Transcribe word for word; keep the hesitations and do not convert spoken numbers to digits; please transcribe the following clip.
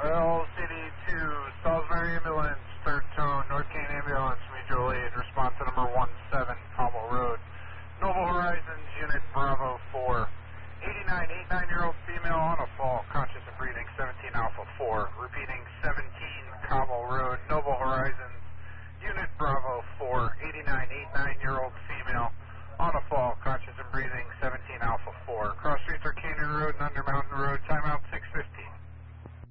L C D two, Salisbury Ambulance, third tone, North Kane Ambulance, mutual aid, response to number one seven, Powell Road. Noble Horizons, Unit Bravo four. eighty-nine, eighty-nine-year-old female on a fall, conscious and breathing, seventeen Alpha four. Repeating,